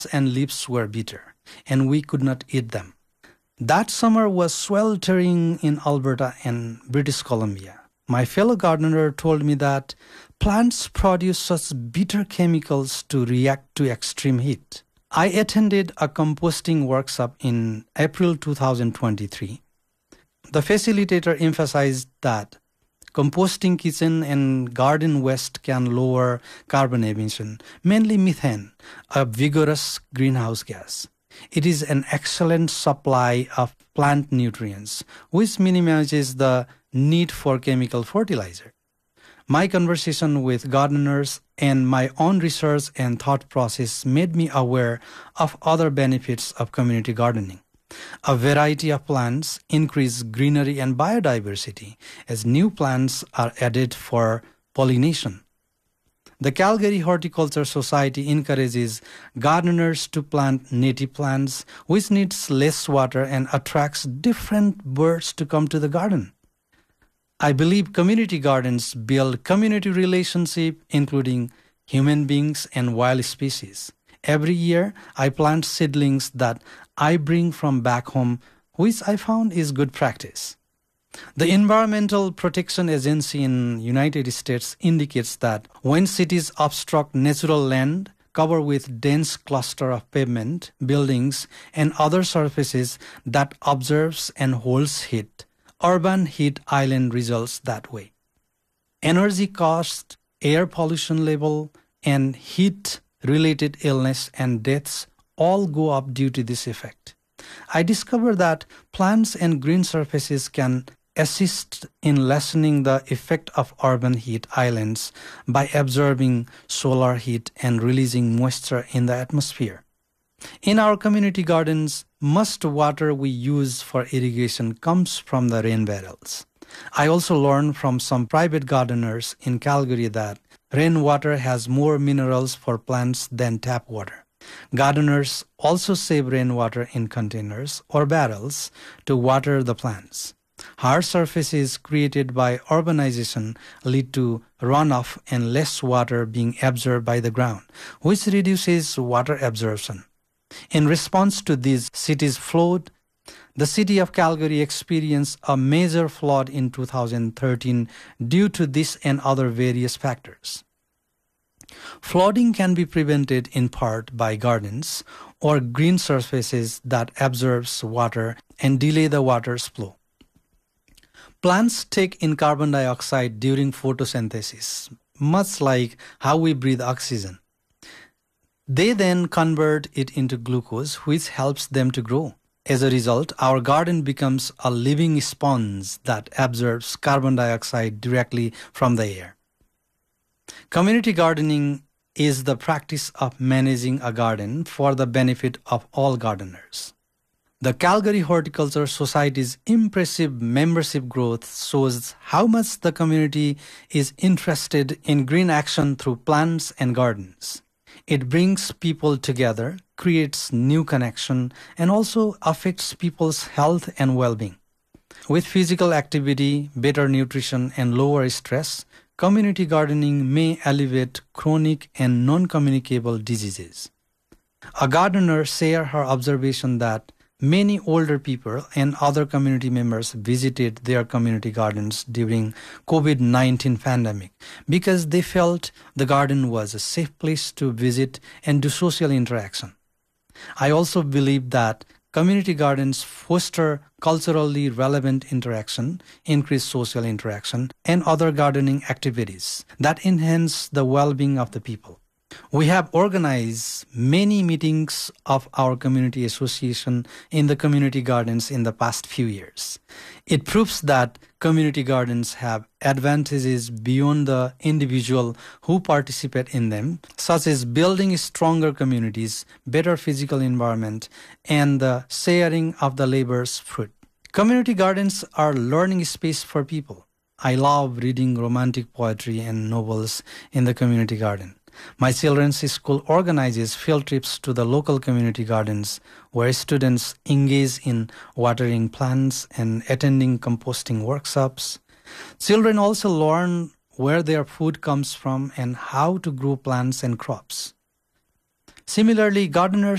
and leaves were bitter, and we could not eat them. That summer was sweltering in Alberta and British Columbia. My fellow gardener told me that plants produce such bitter chemicals to react to extreme heat. I attended a composting workshop in April 2023. The facilitator emphasized that composting kitchen and garden waste can lower carbon emission, mainly methane, a vigorous greenhouse gas. It is an excellent supply of plant nutrients, which minimizes the need for chemical fertilizer. My conversation with gardeners and my own research and thought process made me aware of other benefits of community gardening. A variety of plants increase greenery and biodiversity as new plants are added for pollination. The Calgary Horticulture Society encourages gardeners to plant native plants, which needs less water and attracts different birds to come to the garden. I believe community gardens build community relationship, including human beings and wild species. Every year, I plant seedlings that I bring from back home, which I found is good practice. The Environmental Protection Agency in the United States indicates that when cities obstruct natural land covered with dense cluster of pavement, buildings, and other surfaces that absorbs and holds heat, urban heat island results that way. Energy cost, air pollution level, and heat-related illness and deaths all go up due to this effect. I discovered that plants and green surfaces can assist in lessening the effect of urban heat islands by absorbing solar heat and releasing moisture in the atmosphere. In our community gardens, most water we use for irrigation comes from the rain barrels. I also learned from some private gardeners in Calgary that rainwater has more minerals for plants than tap water. Gardeners also save rainwater in containers or barrels to water the plants. Hard surfaces created by urbanization lead to runoff and less water being absorbed by the ground, which reduces water absorption. In response to these cities' flood, the city of Calgary experienced a major flood in 2013 due to this and other various factors. Flooding can be prevented in part by gardens or green surfaces that absorbs water and delay the water's flow. Plants take in carbon dioxide during photosynthesis, much like how we breathe oxygen. They then convert it into glucose, which helps them to grow. As a result, our garden becomes a living sponge that absorbs carbon dioxide directly from the air. Community gardening is the practice of managing a garden for the benefit of all gardeners. The Calgary Horticulture Society's impressive membership growth shows how much the community is interested in green action through plants and gardens. It brings people together, creates new connection, and also affects people's health and well-being. With physical activity, better nutrition, and lower stress, community gardening may alleviate chronic and non-communicable diseases. A gardener shared her observation that many older people and other community members visited their community gardens during COVID-19 pandemic because they felt the garden was a safe place to visit and do social interaction. I also believe that community gardens foster culturally relevant interaction, increase social interaction, and other gardening activities that enhance the well-being of the people. We have organized many meetings of our community association in the community gardens in the past few years. It proves that community gardens have advantages beyond the individual who participate in them, such as building stronger communities, better physical environment, and the sharing of the labor's fruit. Community gardens are learning space for people. I love reading romantic poetry and novels in the community garden. My children's school organizes field trips to the local community gardens where students engage in watering plants and attending composting workshops. Children also learn where their food comes from and how to grow plants and crops. Similarly, gardeners